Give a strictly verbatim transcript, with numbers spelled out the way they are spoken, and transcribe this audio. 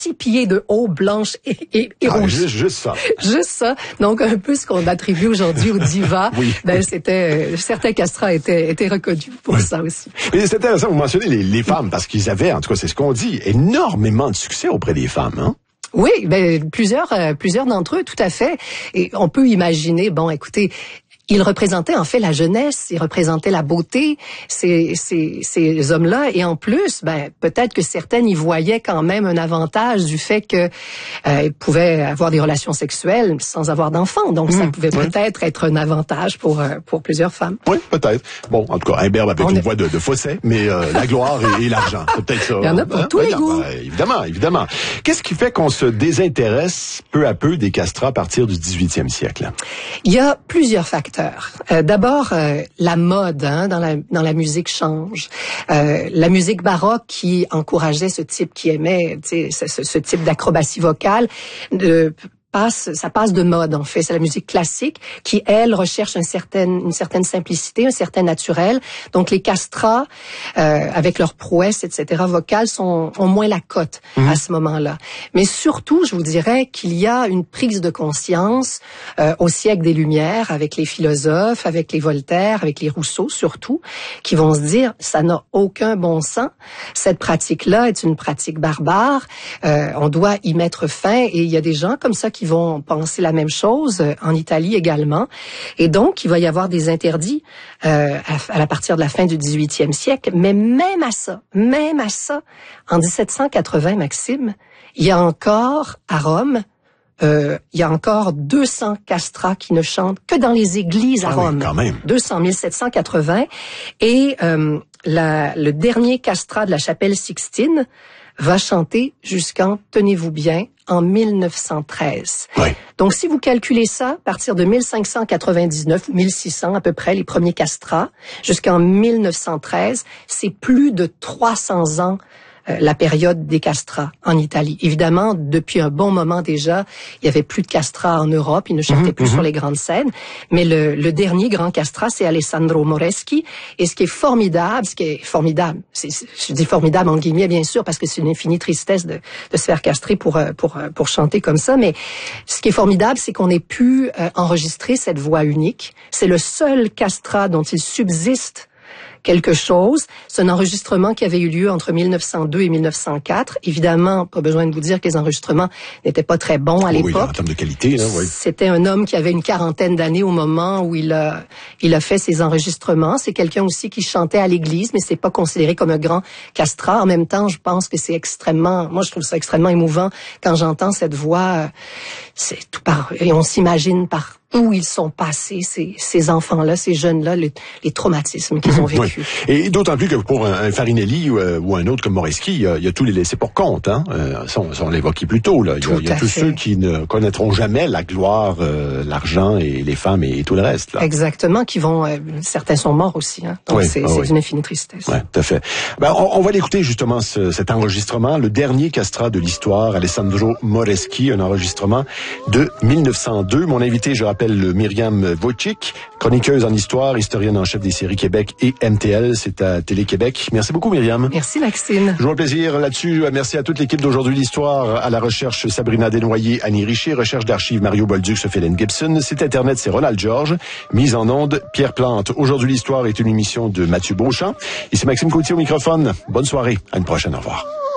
six pieds de haut, blanche et, et, et ah, rouge. Juste, juste ça. Juste ça. Donc, un peu ce qu'on attribue aujourd'hui aux divas. Oui. Ben, c'était, euh, certains castrats étaient, étaient reconnus pour oui. ça aussi. Mais c'est intéressant, vous mentionnez les, les femmes, parce qu'ils avaient, en tout cas, c'est ce qu'on dit, énormément de succès auprès des femmes, hein? Oui, ben, plusieurs, euh, plusieurs d'entre eux, tout à fait. Et on peut imaginer, bon, écoutez, ils représentaient en fait la jeunesse, ils représentaient la beauté, ces, ces, ces hommes-là. Et en plus, ben peut-être que certaines y voyaient quand même un avantage du fait que euh, ils pouvaient avoir des relations sexuelles sans avoir d'enfants. Donc, mmh, ça pouvait oui. peut-être être un avantage pour euh, pour plusieurs femmes. Oui, peut-être. Bon, en tout cas, imberbe avec On une est... voix de, de fausset, mais euh, la gloire et, et l'argent, c'est peut-être ça. Il y en a pour hein? tous ben, les goûts. Ben, évidemment, évidemment. Qu'est-ce qui fait qu'on se désintéresse peu à peu des castrats à partir du dix-huitième siècle? Il y a plusieurs facteurs. Euh, d'abord, euh, la mode hein, dans la dans la musique change. Euh, la musique baroque qui encourageait ce type, qui aimait ce, ce, ce type d'acrobatie vocale, de passe, ça passe de mode en fait. C'est la musique classique qui, elle, recherche une certaine, une certaine simplicité, un certain naturel. Donc les castrats, euh, avec leur prouesse, et cetera, vocales, sont ont moins la cote mmh. à ce moment-là. Mais surtout, je vous dirais qu'il y a une prise de conscience euh, au siècle des Lumières, avec les philosophes, avec les Voltaire, avec les Rousseau surtout, qui vont se dire ça n'a aucun bon sens. Cette pratique-là est une pratique barbare. Euh, on doit y mettre fin. Et il y a des gens comme ça qui qui vont penser la même chose, en Italie également. Et donc, il va y avoir des interdits euh, à, à la partir de la fin du dix-huitième siècle. Mais même à ça, même à ça, en dix-sept cent quatre-vingts, Maxime, il y a encore, à Rome, euh, il y a encore deux cents castrats qui ne chantent que dans les églises à ah Rome. Oui, quand même. deux cents, mille sept cent quatre-vingts. Et euh, la, le dernier castrat de la chapelle Sixtine va chanter jusqu'en, tenez-vous bien, en mille neuf cent treize. Oui. Donc, si vous calculez ça, à partir de mille cinq cent quatre-vingt-dix-neuf ou mille six cents à peu près, les premiers castrats, jusqu'en mille neuf cent treize, c'est plus de trois cents ans euh, la période des castrats en Italie. Évidemment, depuis un bon moment déjà, il y avait plus de castrats en Europe, ils ne chantaient mmh, plus mmh. sur les grandes scènes, mais le, le dernier grand castrat, c'est Alessandro Moreschi, et ce qui est formidable, ce qui est formidable, c'est, c'est, je dis formidable en guillemets bien sûr, parce que c'est une infinie tristesse de, de se faire castrer pour, pour, pour chanter comme ça, mais ce qui est formidable, c'est qu'on ait pu euh, enregistrer cette voix unique. C'est le seul castrat dont il subsiste quelque chose. C'est un enregistrement qui avait eu lieu entre mille neuf cent deux et mille neuf cent quatre. Évidemment, pas besoin de vous dire que les enregistrements n'étaient pas très bons à oui, l'époque. Oui, en termes de qualité, là, oui. C'était un homme qui avait une quarantaine d'années au moment où il a, il a fait ses enregistrements. C'est quelqu'un aussi qui chantait à l'église, mais c'est pas considéré comme un grand castrat. En même temps, je pense que c'est extrêmement, moi je trouve ça extrêmement émouvant quand j'entends cette voix. C'est tout par, et on s'imagine par où ils sont passés, ces, ces enfants-là, ces jeunes-là, les, les traumatismes qu'ils ont vécus. Oui. Et d'autant plus que pour un, un Farinelli ou, euh, ou un autre comme Moreschi, il y a, il y a tous les laissés pour compte. Hein? Euh, ça, on, ça, on l'évoquait plus tôt. Là. Il y a, il y a tous fait. Ceux qui ne connaîtront jamais la gloire, euh, l'argent et les femmes et, et tout le reste. Là. Exactement, qui vont... Euh, certains sont morts aussi. Hein? Donc oui, c'est, ah, c'est oui. une infinie tristesse. Oui, tout à fait. Ben, on, on va l'écouter justement, ce, cet enregistrement, le dernier castrat de l'histoire, Alessandro Moreschi, un enregistrement de mille neuf cent deux. Mon invité, je rappelle, Myriam Wojcik, chroniqueuse en histoire, historienne en chef des séries Québec et M T L. C'est à Télé-Québec. Merci beaucoup, Myriam. Merci, Maxime. Je vous un plaisir là-dessus. Merci à toute l'équipe d'Aujourd'hui l'Histoire. À la recherche, Sabrina Desnoyers, Annie Richer. Recherche d'archives, Mario Bolduc, Sophie-Hélène Gibson. Site Internet, c'est Ronald Georges. Mise en onde, Pierre Plante. Aujourd'hui l'Histoire est une émission de Mathieu Beauchamp. Ici Maxime Coutier au microphone. Bonne soirée. À une prochaine. Au revoir.